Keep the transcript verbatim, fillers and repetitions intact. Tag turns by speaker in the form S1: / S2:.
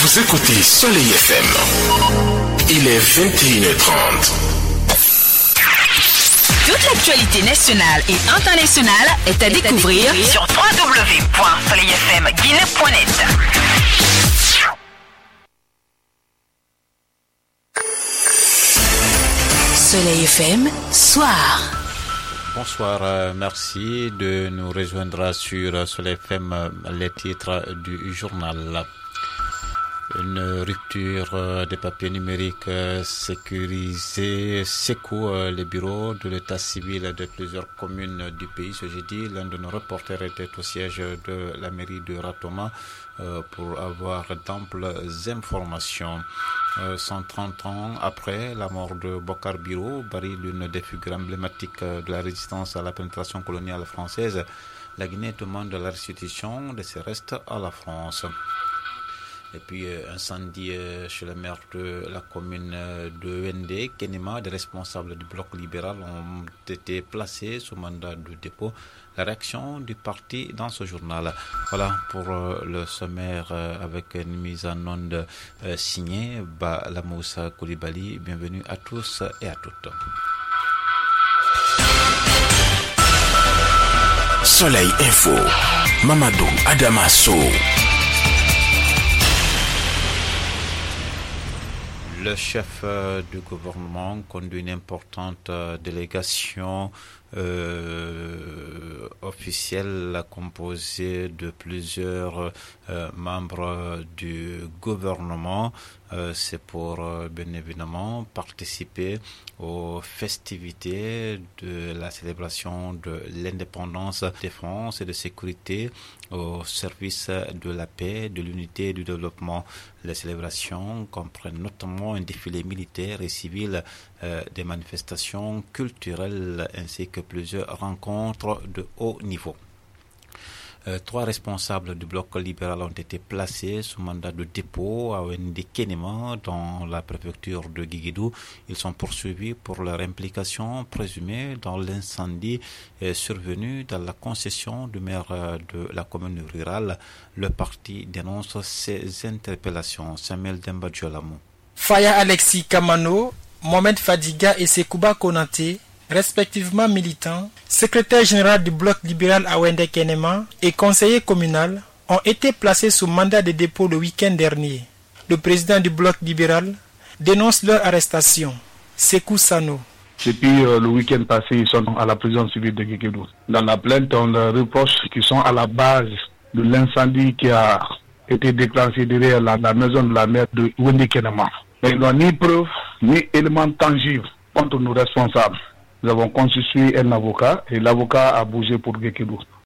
S1: Vous écoutez Soleil F M. Il est vingt et une heures trente.
S2: Toute l'actualité nationale et internationale est à, est découvrir, à découvrir sur w w w point soleil f m guinée point net. Soleil F M, soir.
S3: Bonsoir, euh, merci de nous rejoindre sur Soleil F M, les titres du journal. Une rupture des papiers numériques sécurisés secoue les bureaux de l'état civil de plusieurs communes du pays. Ce jeudi, l'un de nos reporters était au siège de la mairie de Ratoma pour avoir d'amples informations. cent trente ans après la mort de Bokar Biro, Bari, l'une des figures emblématiques de la résistance à la pénétration coloniale française, la Guinée demande la restitution de ses restes à la France. Et puis, euh, incendie euh, chez le maire de la commune euh, de Wende, Kenema, des responsables du bloc libéral ont été placés sous mandat de dépôt. La réaction du parti dans ce journal. Voilà pour euh, le sommaire euh, avec une mise en onde euh, signée Balamoussa Koulibaly. Bienvenue à tous et à toutes.
S1: Soleil Info, Mamadou Adamasso.
S3: Le chef euh, du gouvernement conduit une importante euh, délégation euh, officielle composée de plusieurs euh, membres du gouvernement. Euh, c'est pour euh, bien évidemment participer aux festivités de la célébration de l'indépendance, de défense et de sécurité au service de la paix, de l'unité et du développement. Les célébrations comprennent notamment un défilé militaire et civil, euh, des manifestations culturelles ainsi que plusieurs rencontres de haut niveau. Euh, trois responsables du bloc libéral ont été placés sous mandat de dépôt à Wende Kenema dans la préfecture de Guiguédou. Ils sont poursuivis pour leur implication présumée dans l'incendie euh, survenu dans la concession du maire euh, de la commune rurale. Le parti dénonce ces interpellations. Samuel Demba Djolamou.
S4: Faya Alexis Kamano, Mohamed Fadiga et Sekouba Konate, respectivement militants, secrétaire général du bloc libéral à Wende Kenema et conseiller communal, ont été placés sous mandat de dépôt le week-end dernier. Le président du bloc libéral dénonce leur arrestation. Sekou Sano.
S5: Depuis euh, le week-end passé, ils sont à la prison civile de Guiguédou. Dans la plainte, on leur reproche qu'ils sont à la base de l'incendie qui a été déclenché derrière la, la maison de la maire de Wende Kenema. Mais ils n'ont ni preuve, ni éléments tangibles contre nos responsables. Nous avons constitué un avocat et l'avocat a bougé pour Guiguédou.